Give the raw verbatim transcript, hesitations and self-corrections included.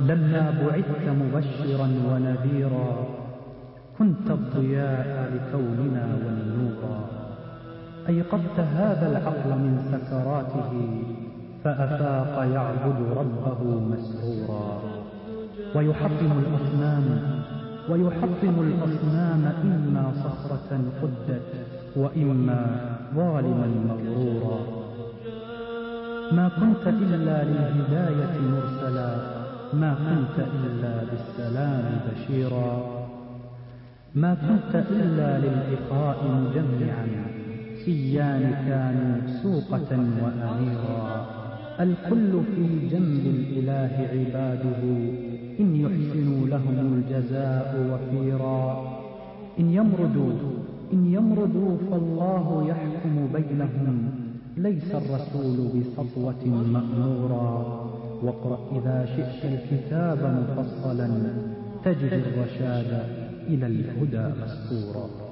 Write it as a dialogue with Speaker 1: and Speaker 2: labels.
Speaker 1: لما بعثت مبشرا ونذيرا كنت الضياء لكوننا والنورا. أيقظت هذا العقل من سكراته فأفاق يعبد ربه مسرورا. ويحطم الأصنام ويحطم الأصنام إما صخرة قدت وإما ظالما مغرورا. ما كنت إلا للهداية مرسلا، ما كنت إلا بالسلام بشيرا. ما كنت إلا للإخاء مجمعا، سيان كانوا سوقة وأميرا. الكل في جنب الإله عباده، إن يحسنوا لهم الجزاء وفيرا. إن يمردوا إن يمردوا فالله يحكم بينهم، ليس الرسول بسطوة مأمورا. واقرأ إذا شئت الكتاب مفصلا، تجد الرشاد إلى الهدى مسطورا.